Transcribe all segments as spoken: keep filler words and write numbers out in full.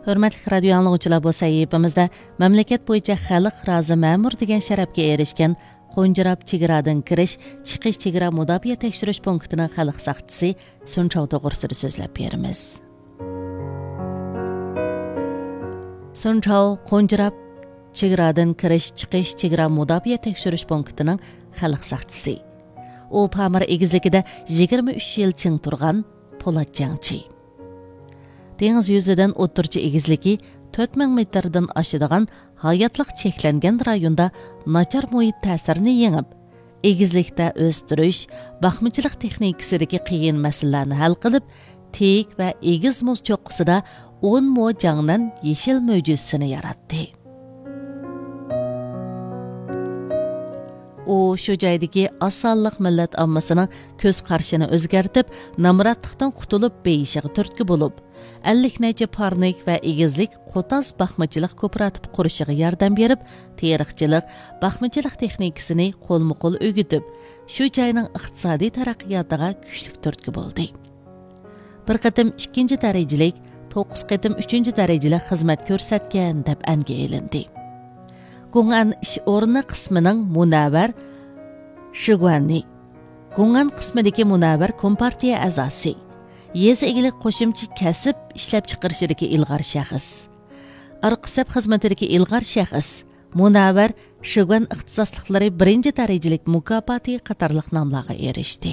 Hörmətli radio anlıqçılar, bu sahifamızda mamlakat bo'yicha xalq rozi ma'mur degan sharafga erishgan Qo'njirab chegaradan kirish, chiqish chegara mudofaa tekshirish punktining xalq saqchisi Sunchov to'g'risida so'zlab beramiz. Sunchov Qo'njirab chegaradan kirish, chiqish chegara mudofaa tekshirish punktining xalq saqchisi. U Pamir egizligida yigirma uch yil ching turgan Po'lat jangchi. Dengiz yüzüden o'ttirchi egizligi to'rt ming metrdan oshadigan hayotliq cheklangan rayonda nachar muhit ta'sirini yengib, egizlikda o'stirish, baxmichilik texnikasidagi qiyin masalalarni hal qilib, tek va egiz muz cho'qqisida o'n mo jangdan yeshil mo'jizasini yaratdi. U shu joydagi osonliq millat ommasining ko'z qarashini o'zgartib, namratlikdan qutulib beyishiga turtki bo'lib, ellik necha parnik va egizlik qo'taz baxmachilik kooperativ qurishiga yordam berib, teriqchilik, baxmachilik texnikasini qo'lma-qo'l o'rgatib, shu joyning iqtisodiy taraqqiyotiga kuchli turtki bo'ldi. Bir qatim ikkinchi darajalik, to'qqiz qatim uchinchi darajalik xizmat ko'rsatgan deb anga elindi. Gungan ish o'rni qismining munavvar Shiguanni, Gungan qismidagi munavvar kompartiya a'zosi, yezi egilik qo'shimcha kasb ishlab chiqarishidagi ilg'or shaxs, irqisab xizmatidagi ilg'or shaxs, munavvar Shiguan ixtisosliklari birinchi darajalik mukofoti qatorliq nomlarga erishdi.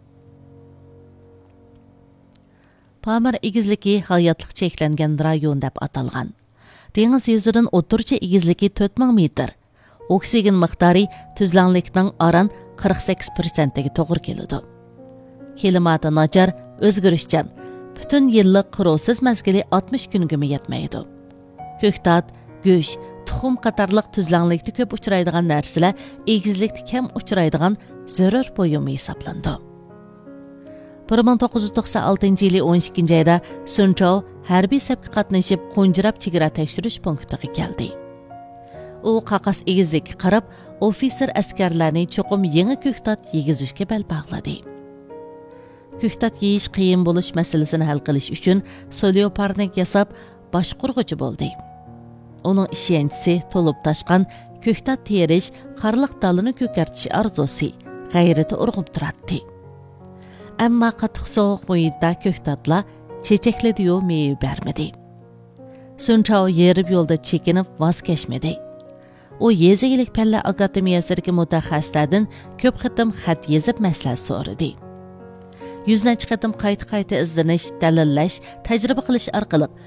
Pamir egizligi hayotliq cheklangan rayon deb atalgan. Dengiz yüzüden o'ttirchi egizligi to'rt ming metr. Oksigen miqdori tuzlanlikning aran qirq sakkiz prosentiga to'g'ri keladi. Klimati nachar, o'zgarishchan. Butun yillik quruvsiz mazgili oltmish kunga yetmaydi. Ko'ktat, go'sht, tuxum qatorliq tuzlanlikda ko'p uchraydigan narsalar egizlikda kam uchraydigan zarur bo'yimi hisoblandi. bir ming to'qqiz yuz to'qson oltinchi yili o'n ikkinchi oyda Sunchov harbiy sabqqa qatnashib Qo'njirab chegara tekshirish punktiga keldi. U qaqas egizlikka qarab, ofitser askarlarni cho'qim yangi ko'ktat yegizishga bel bog'ladi. Ko'ktat yeyish qiyin bo'lish masalasini hal qilish uchun solyoparnik yasab boshqurg'uchi bo'ldi. Uning ishonchisi to'lib tashqan ko'ktat terish, qarliq dalini ko'kartish arzusi, g'ayrati urg'ib turadi. Ammo qattiq sovuq muhitda ko'ktatlar chechekladi-yu meyve bermedi. Sunchov yerib yo'lda chekinib voz kechmadi. U yezigilik palla akademiyasidagi mutaxassislardan ko'p qitim xat yezib maslahat so'radi. Yuzdan chiqatim qayta-qayta izlanish, dalillash, tajriba qilish orqali